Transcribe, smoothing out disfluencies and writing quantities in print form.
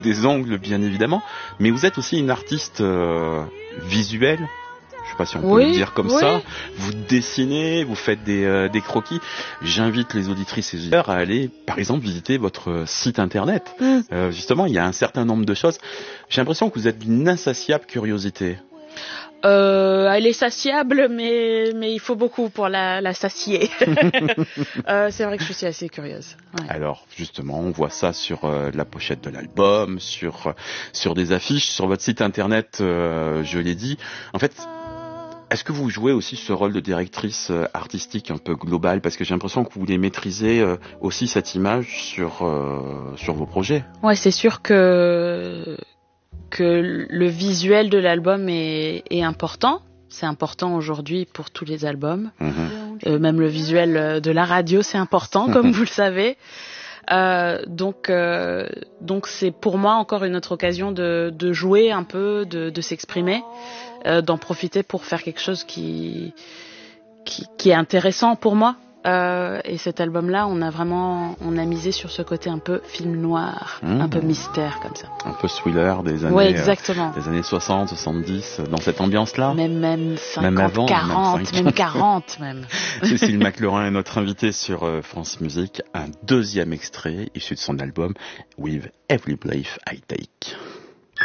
des ongles bien évidemment, mais vous êtes aussi une artiste visuelle. Je sais pas si on peut le dire comme ça. Vous dessinez, vous faites des croquis. J'invite les auditrices et les auditeurs à aller, par exemple, visiter votre site internet. Justement, il y a un certain nombre de choses. J'ai l'impression que vous êtes d'une insatiable curiosité. Elle est satiable, mais il faut beaucoup pour la satier. C'est vrai que je suis assez curieuse. Ouais. Alors, justement, on voit ça sur la pochette de l'album, sur des affiches, sur votre site internet, je l'ai dit. En fait, est-ce que vous jouez aussi ce rôle de directrice artistique un peu globale? Parce que j'ai l'impression que vous voulez maîtriser aussi cette image sur vos projets. Ouais, c'est sûr que le visuel de l'album est important. C'est important aujourd'hui pour tous les albums. Même le visuel de la radio, c'est important, comme vous le savez. Donc c'est pour moi encore une autre occasion de jouer un peu, de s'exprimer, d'en profiter pour faire quelque chose qui est intéressant pour moi. Et cet album-là, on a misé sur ce côté un peu film noir, un peu mystère comme ça. Un peu thriller des années, exactement. Des années 60, 70, dans cette ambiance-là. Même 50, 40, même 40 même. Cécile McLaurin est notre invitée sur France Musique. Un deuxième extrait issu de son album With Every Breath I Take.